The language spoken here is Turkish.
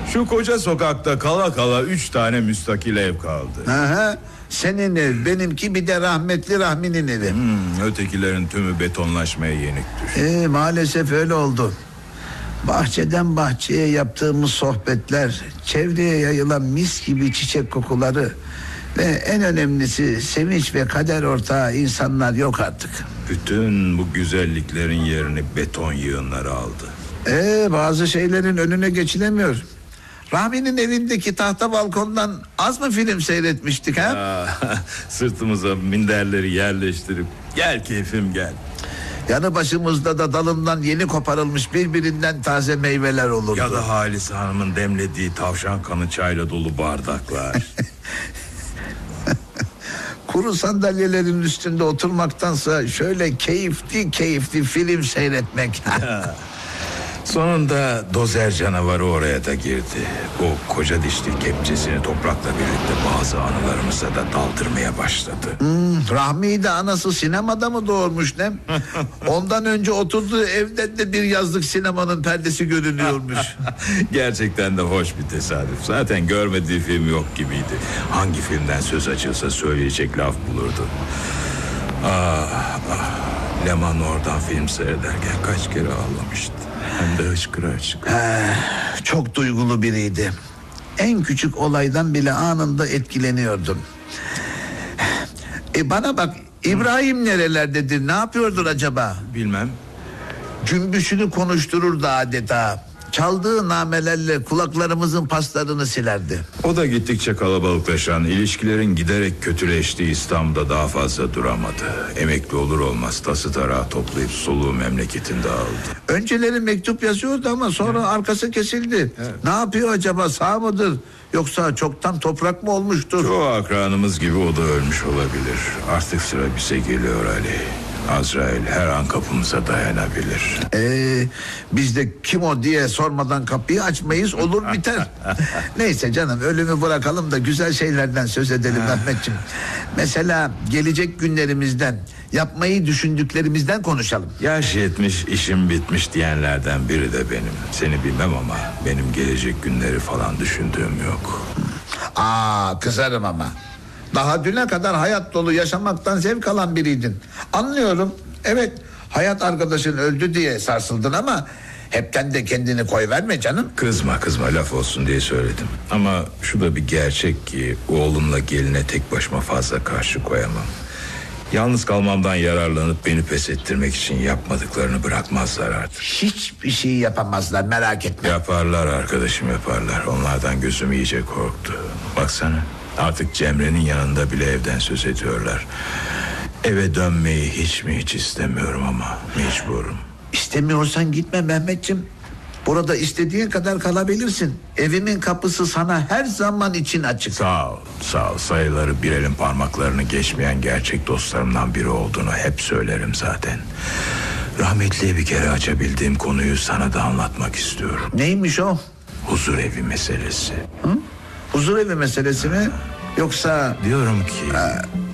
Şu koca sokakta kala kala 3 tane müstakil ev kaldı. Aha, senin ev, benimki, bir de rahmetli Rahmi'nin evi. Ötekilerin tümü betonlaşmaya yenik düştü. Maalesef öyle oldu. Bahçeden bahçeye yaptığımız sohbetler, çevreye yayılan mis gibi çiçek kokuları ve en önemlisi sevinç ve kader ortağı insanlar yok artık. Bütün bu güzelliklerin yerini beton yığınları aldı. Bazı şeylerin önüne geçilemiyor. Rahmi'nin evindeki tahta balkondan az mı film seyretmiştik ha? Sırtımıza minderleri yerleştirip gel keyfim gel. Yanı başımızda da dalından yeni koparılmış birbirinden taze meyveler olurdu. Ya da Halis Hanım'ın demlediği tavşan kanı çayla dolu bardaklar. Kuru sandalyelerin üstünde oturmaktansa şöyle keyifli film seyretmek. Sonunda dozer canavarı oraya da girdi. O koca dişli kepçesini toprakla birlikte bazı anılarımıza da daldırmaya başladı. Rahmi'yi de anası sinemada mı doğurmuş ne? Ondan önce oturduğu evden de bir yazlık sinemanın perdesi görünüyormuş. Gerçekten de hoş bir tesadüf. Zaten görmediği film yok gibiydi. Hangi filmden söz açılsa söyleyecek laf bulurdu. Leman oradan film seyrederken kaç kere ağlamıştı. Hem de hıçkıra hıçkıra. Çok duygulu biriydi. En küçük olaydan bile anında etkileniyordum. Bana bak, İbrahim nerelerdedir, ne yapıyordur acaba? Bilmem. Cümbüşünü konuştururdu adeta. Çaldığı namelerle kulaklarımızın paslarını silerdi. O da gittikçe kalabalıklaşan, ilişkilerin giderek kötüleştiği İstanbul'da daha fazla duramadı. Emekli olur olmaz tası tarağı toplayıp soluğu memleketinde aldı. Önceleri mektup yazıyordu ama sonra arkası kesildi. Evet. Ne yapıyor acaba, sağ mıdır? Yoksa çoktan toprak mı olmuştur? Çoğu akranımız gibi o da ölmüş olabilir. Artık sıra bize geliyor Ali. Azrail her an kapımıza dayanabilir. Biz de kim o diye sormadan kapıyı açmayız, olur biter. Neyse canım, ölümü bırakalım da güzel şeylerden söz edelim Mehmetciğim. Mesela gelecek günlerimizden, yapmayı düşündüklerimizden konuşalım. Yaş yetmiş, işim bitmiş diyenlerden biri de benim. Seni bilmem ama benim gelecek günleri falan düşündüğüm yok. Kızarım ama. Daha düne kadar hayat dolu yaşamaktan zevk alan biriydin. Anlıyorum. Evet, hayat arkadaşın öldü diye sarsıldın ama hepten de kendini koyverme canım. Kızma laf olsun diye söyledim. Ama şu da bir gerçek ki oğlumla geline tek başıma fazla karşı koyamam. Yalnız kalmamdan yararlanıp beni pes ettirmek için yapmadıklarını bırakmazlar artık. Hiçbir şey yapamazlar, merak etme. Yaparlar arkadaşım, yaparlar. Onlardan gözüm iyice korktu. Baksana, artık Cemre'nin yanında bile evden söz ediyorlar. Eve dönmeyi hiç istemiyorum ama mecburum. İstemiyorsan gitme Mehmetciğim. Burada istediğin kadar kalabilirsin. Evimin kapısı sana her zaman için açık. Sağ ol. Sayıları bir elin parmaklarını geçmeyen gerçek dostlarımdan biri olduğunu hep söylerim zaten. Rahmetliye bir kere açabildiğim konuyu sana da anlatmak istiyorum. Neymiş o? Huzur evi meselesi. Huzur evi meselesi mi? Yoksa... Diyorum ki